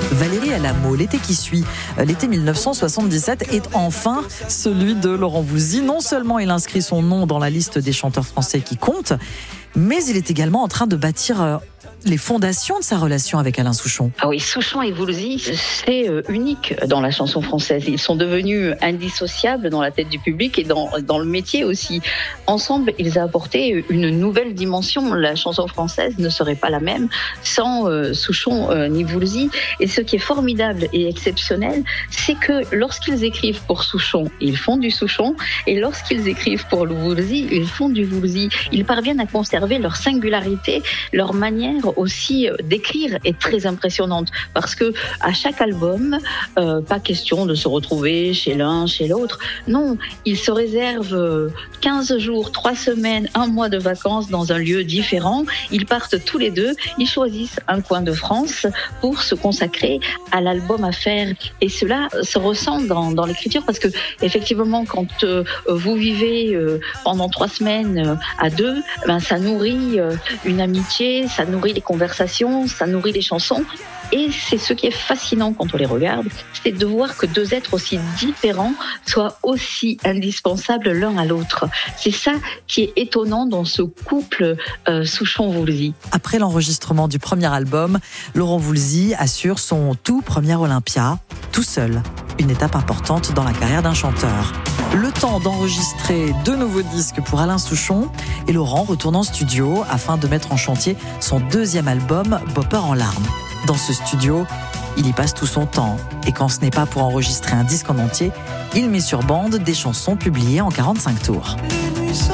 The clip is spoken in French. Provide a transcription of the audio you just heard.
Valérie Alamo, l'été qui suit, l'été 1977, est enfin celui de Laurent Voulzy. Non seulement il inscrit son nom dans la liste des chanteurs français qui comptent, mais il est également en train de bâtir les fondations de sa relation avec Alain Souchon. Ah oui, Souchon et Voulzy, c'est unique dans la chanson française. Ils sont devenus indissociables dans la tête du public et dans le métier aussi. Ensemble, ils ont apporté une nouvelle dimension. La chanson française ne serait pas la même sans Souchon ni Voulzy. Et ce qui est formidable et exceptionnel, c'est que lorsqu'ils écrivent pour Souchon, ils font du Souchon, et lorsqu'ils écrivent pour le Voulzy, ils font du Voulzy. Ils parviennent à conserver leur singularité, leur manière aussi d'écrire est très impressionnante, parce que à chaque album, pas question de se retrouver chez l'un, chez l'autre. Non, ils se réservent 15 jours, 3 semaines, 1 mois de vacances dans un lieu différent. Ils partent tous les deux, ils choisissent un coin de France pour se consacrer à l'album à faire. Et cela se ressent dans l'écriture, parce que effectivement, quand vous vivez pendant 3 semaines à deux, ça nourrit une amitié, ça nourrit les conversations, ça nourrit les chansons. Et c'est ce qui est fascinant quand on les regarde, c'est de voir que 2 êtres aussi différents soient aussi indispensables l'un à l'autre. C'est ça qui est étonnant dans ce couple Souchon-Voulzy. Après l'enregistrement du premier album, Laurent Voulzy assure son tout premier Olympia, tout seul. Une étape importante dans la carrière d'un chanteur. Le temps d'enregistrer 2 nouveaux disques pour Alain Souchon, et Laurent retourne en studio afin de mettre en chantier son 2e album, Bopper en larmes. Dans ce studio, il y passe tout son temps, et quand ce n'est pas pour enregistrer un disque en entier, il met sur bande des chansons publiées en 45 tours.